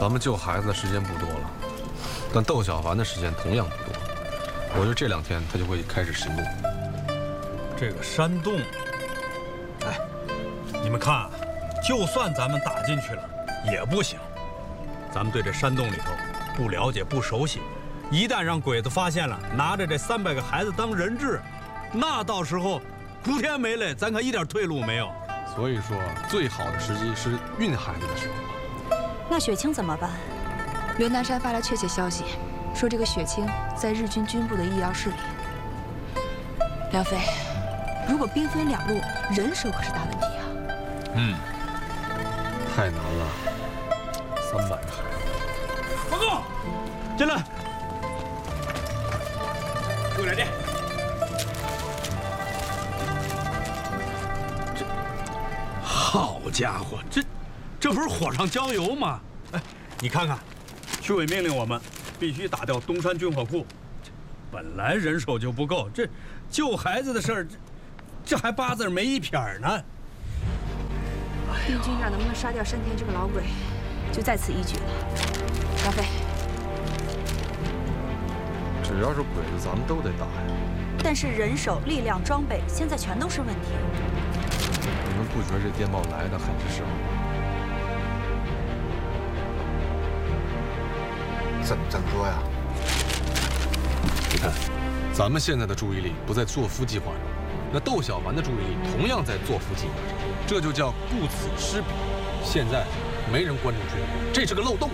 咱们救孩子的时间不多了，但窦小凡的时间同样不多。我觉得这2天他就会开始行动。 这个山洞，哎，你们看，就算咱们打进去了也不行。咱们对这山洞里头不了解、不熟悉，一旦让鬼子发现了，拿着这300个孩子当人质，那到时候哭天没泪，咱可一点退路没有。 所以说，最好的时机是运孩子的时候。 那雪清怎么办？ 刘南山发来确切消息，说这个雪清在日军军部的医疗室里。梁飞，如果兵分2路，人手可是大问题啊。 太难了，300个孩子。 报告，进来。又来电。好家伙，这不是火上浇油吗？哎，你看看，区委命令我们必须打掉东山军火库，本来人手就不够，这救孩子的事儿，这还8字没1撇呢。 定军这儿能不能杀掉山田这个老鬼，就在此一举了。梁飞， 只要是鬼子，咱们都得打呀。 但是人手、力量、装备现在全都是问题。 你们不觉得这电报来的很是时候吗？ 怎么说呀？ 你看，咱们现在的注意力不在做夫计划上，那窦小凡的注意力同样在做夫计划上，这就叫顾此失彼。现在没人关注军火，这是个漏洞。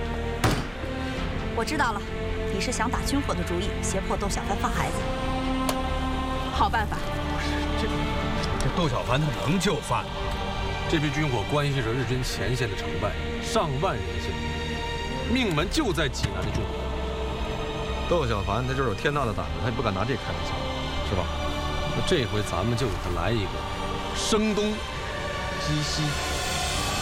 我知道了，你是想打军火的主意，胁迫窦小凡放孩子。好办法。 这窦小凡他能就范？ 这批军火关系着日军前线的成败，上万人性命，命门就在济南的军火。窦小凡他就是有天大的胆子，他也不敢拿这开玩笑，是吧？那这回咱们就给他来一个声东击西。